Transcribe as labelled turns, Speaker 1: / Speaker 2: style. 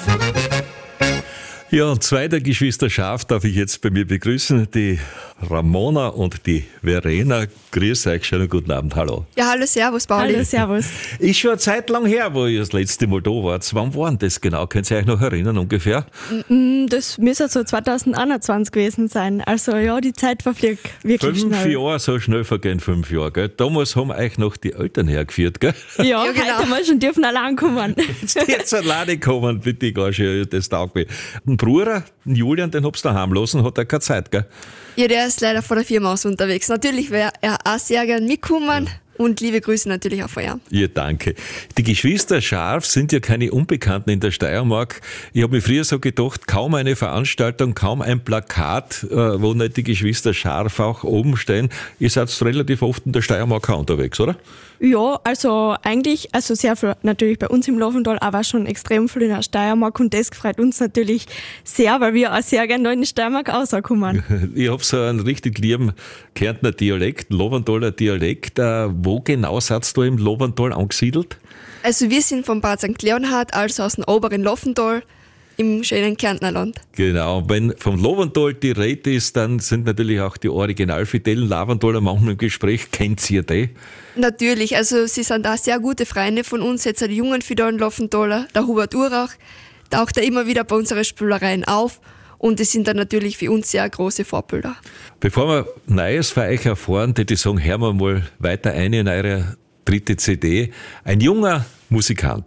Speaker 1: Ja, und zwei der Geschwister Scharf darf ich jetzt bei mir begrüßen, die Ramona und die Verena. Grüß euch, schönen guten Abend, hallo.
Speaker 2: Ja, hallo, servus, Pauli.
Speaker 3: Hallo, servus.
Speaker 1: Ist schon eine Zeit lang her, wo ihr das letzte Mal da wart. Wann war denn das genau? Könnt ihr euch noch erinnern ungefähr?
Speaker 3: Das müsste so 2021 gewesen sein. Also ja, die Zeit verfliegt wirklich
Speaker 1: 5
Speaker 3: schnell.
Speaker 1: Jahre, so schnell vergehen 5 Jahre, gell? Damals haben euch noch die Eltern hergeführt, gell?
Speaker 3: Ja,
Speaker 2: Ja, genau.
Speaker 3: heute haben wir schon dürfen allein kommen.
Speaker 1: Jetzt alleine kommen, bitte, geh, das taugt mich. Den Bruder, den Julian, den hab's daheim lassen, hat er keine Zeit, gell?
Speaker 2: Ja, der ist leider von der Firma aus unterwegs. Natürlich wäre er auch sehr gern mitkommen und liebe Grüße natürlich auch von ihm.
Speaker 1: Ja, danke. Die Geschwister Scharf sind ja keine Unbekannten in der Steiermark. Ich habe mir früher so gedacht, kaum eine Veranstaltung, kaum ein Plakat, wo nicht die Geschwister Scharf auch oben stehen. Ihr seid relativ oft in der Steiermark auch unterwegs, oder?
Speaker 3: Ja, also eigentlich, also sehr viel natürlich bei uns im Lovendal, aber schon extrem viel in der Steiermark und das freut uns natürlich sehr, weil wir auch sehr gerne da in die Steiermark rauskommen.
Speaker 1: Ich habe so einen richtig lieben Kärntner Dialekt, Lovendaler Dialekt. Wo genau seid ihr im Lovendal angesiedelt?
Speaker 2: Also wir sind von Bad St. Leonhard, also aus dem oberen Loffental im schönen Kärntnerland.
Speaker 1: Genau, wenn vom Lovendal die Rede ist, dann sind natürlich auch die originalfidelen Lavendaler manchmal im Gespräch. Kennt ihr die?
Speaker 2: Natürlich, also sie sind auch sehr gute Freunde von uns, jetzt die jungen fidelen Loffentaler, der Hubert Urach, taucht er immer wieder bei unseren Spielereien auf und die sind dann natürlich für uns sehr große Vorbilder.
Speaker 1: Bevor wir Neues für euch erfahren, würde ich sagen, hören wir mal weiter ein in eure dritte CD. Ein junger Musikant.